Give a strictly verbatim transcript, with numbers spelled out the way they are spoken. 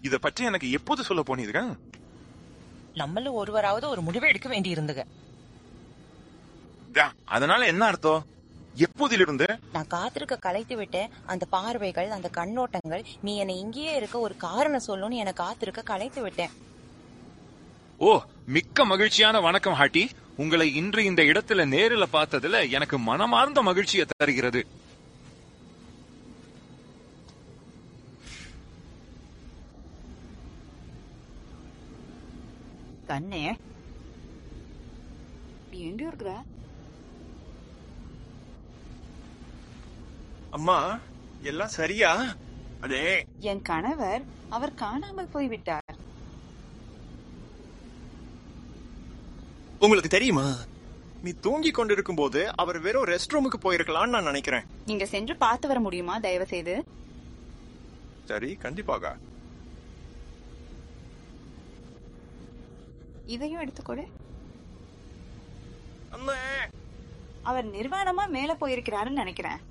இத பற்றி எனக்கு எப்போது சொல்ல போனீங்க? நம்மள ஒருவராவது ஒரு முடிவை எடுக்க வேண்டி இருந்தது. அதனால என்ன அர்த்தம்? எப்போதிலிருந்து? நான் காத்திருக்க கலைத்து விட்டேன். அந்த பார்வைகள், அந்த கண்ணோட்டங்கள், நீ என்னை இங்கேயே இருக்க ஒரு காரணம் சொல்லணும்னு என காத்திருக்க கலைத்து விட்டேன். ஓ, மிக்க மகிழ்ச்சியான வணக்கம் ஹாட்டி. உங்களை இன்று இந்த இடத்துல நேரில பார்த்ததுல எனக்கு மனமார்ந்த மகிழ்ச்சியை தருகிறது. கண்ணே, நீ எங்க இருக்கிற? அம்மா, எல்லாம் சரியா? அதே என் கணவர், அவர் காணாமல் போய்விட்டார். உங்களுக்கு தெரியுமா, நீ தூங்கி கொண்டிருக்கும் போது அவர் வெறும் ரெஸ்ட் ரூமுக்கு போயிருக்கலாம்னு நான் நினைக்கிறேன். நீங்க சென்று பார்த்து வர முடியுமா தயவு செய்து? சரி, கண்டிப்பாக. இதையும் எடுத்துக்கொடு. அம்மா, அவர் நிர்வாணமா மேல போயிருக்கிறாருன்னு நினைக்கிறேன்.